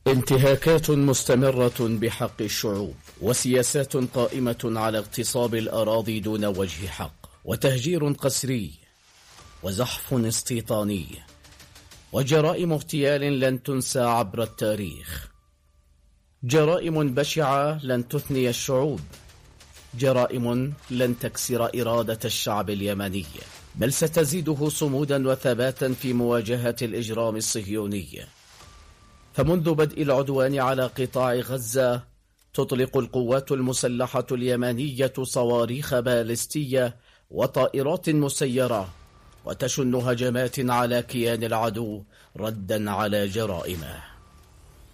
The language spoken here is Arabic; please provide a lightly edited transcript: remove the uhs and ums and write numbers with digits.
انتهاكات مستمرة بحق الشعوب، وسياسات قائمة على اغتصاب الأراضي دون وجه حق، وتهجير قسري، وزحف استيطاني، وجرائم اغتيال لن تنسى عبر التاريخ. جرائم بشعة لن تثني الشعوب، جرائم لن تكسر إرادة الشعب اليمني، بل ستزيده صمودا وثباتا في مواجهة الإجرام الصهيوني. فمنذ بدء العدوان على قطاع غزة تطلق القوات المسلحة اليمنية صواريخ باليستية وطائرات مسيرة، وتشن هجمات على كيان العدو ردا على جرائمه.